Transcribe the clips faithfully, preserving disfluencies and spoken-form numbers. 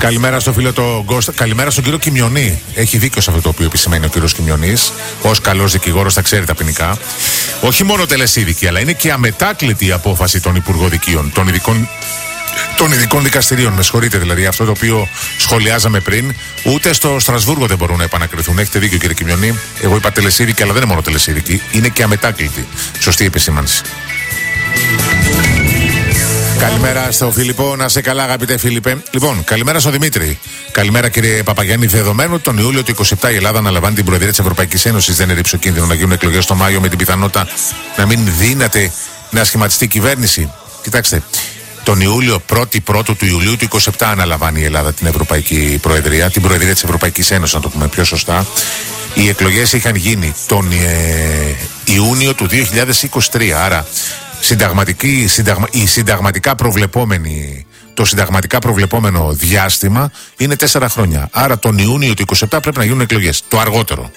Καλημέρα στο φίλο το Γκώστα. Καλημέρα στον κύριο Κιμιονή. Έχει δίκιο σε αυτό το οποίο επισημαίνει ο κύριος Κιμιονής. Ως καλός δικηγόρος θα ξέρει τα ποινικά. Όχι μόνο τελεσίδικη, αλλά είναι και αμετάκλητη η απόφαση των υπουργοδικείων, των ειδικών, των ειδικών δικαστηρίων. Με συγχωρείτε, δηλαδή αυτό το οποίο σχολιάζαμε πριν. Ούτε στο Στρασβούργο δεν μπορούν να επανακριθούν. Έχετε δίκιο, κύριε Κιμιονή. Εγώ είπα τελεσίδικη, αλλά δεν είναι μόνο τελεσίδικη. Είναι και αμετάκλητη. Σωστή επισήμανση. Καλημέρα στο Φίλιππο, να σε καλά αγαπητέ Φίλιππε. Λοιπόν, καλημέρα στον Δημήτρη. Καλημέρα κύριε Παπαγιάννη. Δεδομένου τον Ιούλιο του είκοσι επτά η Ελλάδα αναλαμβάνει την Προεδρία της Ευρωπαϊκής Ένωσης, δεν είναι ρηψοκίνδυνο να γίνουν εκλογές το Μάιο με την πιθανότητα να μην δύναται να σχηματιστεί κυβέρνηση? Κοιτάξτε, τον Ιούλιο, πρώτη πρώτου του Ιουλίου του είκοσι επτά αναλαμβάνει η Ελλάδα την Ευρωπαϊκή Προεδρία, την Προεδρία της Ευρωπαϊκής Ένωσης, να το πούμε πιο σωστά. Οι εκλογές είχαν γίνει τον ε, Ιούνιο του δύο χιλιάδες είκοσι τρία, άρα συνταγματική, συνταγμα, η συνταγματικά προβλεπόμενη, το συνταγματικά προβλεπόμενο διάστημα είναι τέσσερα χρόνια. Άρα τον Ιούνιο του είκοσι επτά πρέπει να γίνουν εκλογές, το αργότερο.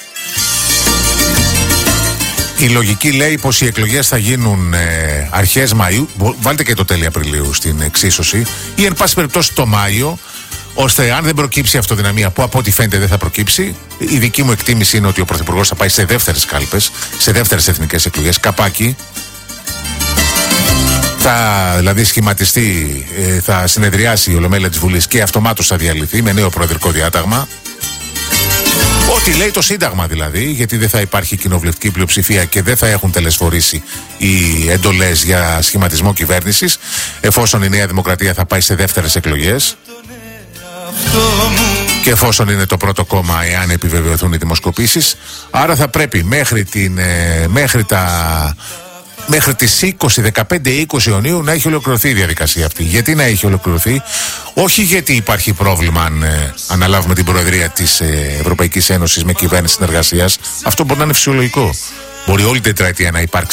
Η λογική λέει πως οι εκλογές θα γίνουν ε, αρχές Μαΐου, βάλτε και το τέλη Απριλίου στην εξίσωση, ή εν πάση περιπτώσει το Μάιο, ώστε αν δεν προκύψει αυτοδυναμία, που από ό,τι φαίνεται δεν θα προκύψει, η δική μου εκτίμηση είναι ότι ο Πρωθυπουργός θα πάει σε δεύτερες κάλπες, σε δεύτερες εθνικές εκλογές, καπάκι. Θα δηλαδή σχηματιστεί, ε, θα συνεδριάσει η Ολομέλεια της Βουλής και αυτομάτως θα διαλυθεί με νέο προεδρικό διάταγμα. Ό,τι λέει το Σύνταγμα δηλαδή, γιατί δεν θα υπάρχει κοινοβουλευτική πλειοψηφία και δεν θα έχουν τελεσφορήσει οι εντολές για σχηματισμό κυβέρνησης, εφόσον η Νέα Δημοκρατία θα πάει σε δεύτερες εκλογές. Και εφόσον είναι το πρώτο κόμμα, εάν επιβεβαιωθούν οι δημοσκοπήσεις, άρα θα πρέπει μέχρι, την, ε, μέχρι τα... μέχρι τις είκοσι, δεκαπέντε είκοσι Ιουνίου να έχει ολοκληρωθεί η διαδικασία αυτή. Γιατί να έχει ολοκληρωθεί? Όχι γιατί υπάρχει πρόβλημα αν ε, αναλάβουμε την Προεδρία της ε, Ευρωπαϊκής Ένωσης με κυβέρνηση συνεργασίας. Αυτό μπορεί να είναι φυσιολογικό. Μπορεί όλη την τετραετία να υπάρξει